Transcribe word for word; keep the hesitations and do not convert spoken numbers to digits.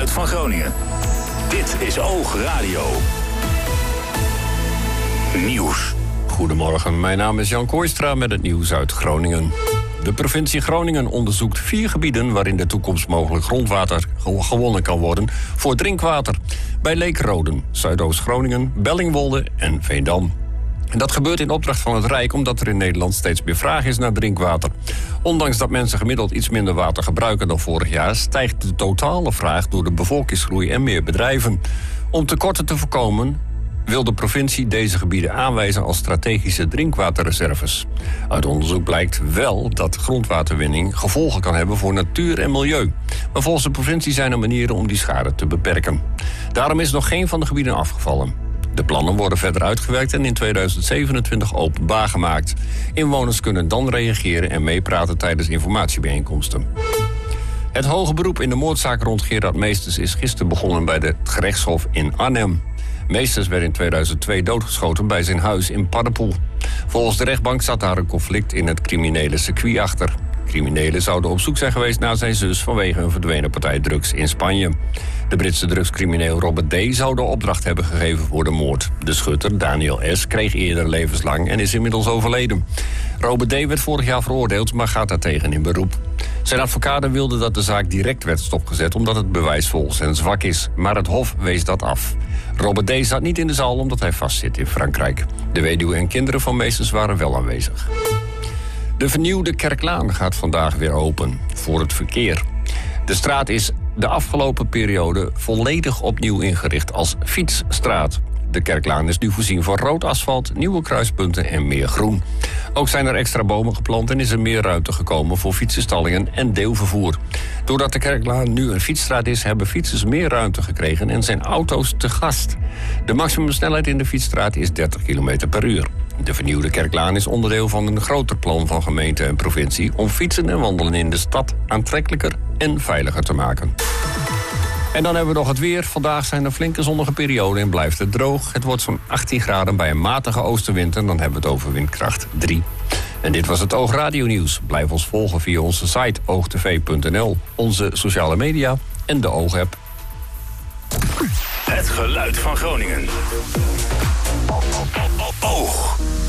geluid van Groningen. Dit is Oog Radio. Nieuws. Goedemorgen, mijn naam is Jan Kooistra met het nieuws uit Groningen. De provincie Groningen onderzoekt vier gebieden waarin de toekomst mogelijk grondwater gewonnen kan worden voor drinkwater. Bij Leekroden, Zuidoost-Groningen, Bellingwolde en Veendam. En dat gebeurt in opdracht van het Rijk omdat er in Nederland steeds meer vraag is naar drinkwater. Ondanks dat mensen gemiddeld iets minder water gebruiken dan vorig jaar, stijgt de totale vraag door de bevolkingsgroei en meer bedrijven. Om tekorten te voorkomen wil de provincie deze gebieden aanwijzen als strategische drinkwaterreserves. Uit onderzoek blijkt wel dat grondwaterwinning gevolgen kan hebben voor natuur en milieu. Maar volgens de provincie zijn er manieren om die schade te beperken. Daarom is nog geen van de gebieden afgevallen. De plannen worden verder uitgewerkt en in tweeduizend zevenentwintig openbaar gemaakt. Inwoners kunnen dan reageren en meepraten tijdens informatiebijeenkomsten. Het hoge beroep in de moordzaak rond Gerard Meesters is gisteren begonnen bij het gerechtshof in Arnhem. Meesters werd in tweeduizend twee doodgeschoten bij zijn huis in Paddepoel. Volgens de rechtbank zat daar een conflict in het criminele circuit achter. Criminelen zouden op zoek zijn geweest naar zijn zus vanwege een verdwenen partij drugs in Spanje. De Britse drugscrimineel Robert D. zou de opdracht hebben gegeven voor de moord. De schutter, Daniel S., kreeg eerder levenslang en is inmiddels overleden. Robert D. werd vorig jaar veroordeeld, maar gaat daartegen in beroep. Zijn advocaten wilden dat de zaak direct werd stopgezet omdat het bewijs volgens hen zwak is. Maar het Hof wees dat af. Robert D. zat niet in de zaal omdat hij vastzit in Frankrijk. De weduwe en kinderen van Meesters waren wel aanwezig. De vernieuwde Kerklaan gaat vandaag weer open voor het verkeer. De straat is de afgelopen periode volledig opnieuw ingericht als fietsstraat. De Kerklaan is nu voorzien van rood asfalt, nieuwe kruispunten en meer groen. Ook zijn er extra bomen geplant en is er meer ruimte gekomen voor fietsenstallingen en deelvervoer. Doordat de Kerklaan nu een fietsstraat is, hebben fietsers meer ruimte gekregen en zijn auto's te gast. De maximumsnelheid in de fietsstraat is dertig kilometer per uur. De vernieuwde Kerklaan is onderdeel van een groter plan van gemeente en provincie om fietsen en wandelen in de stad aantrekkelijker en veiliger te maken. En dan hebben we nog het weer. Vandaag zijn er flinke zonnige perioden en blijft het droog. Het wordt zo'n achttien graden bij een matige oostenwind en dan hebben we het over windkracht drie. En dit was het Oog Radio Nieuws. Blijf ons volgen via onze site oogtv punt n l, onze sociale media en de Oog-app. Het geluid van Groningen. Oog.